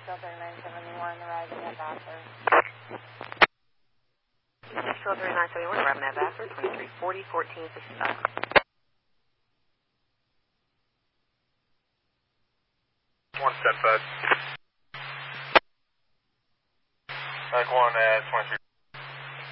Still 3971, arriving at Vassar. Still 3971, arriving at Vassar, 2340, 1455. One step back. Back one at 23.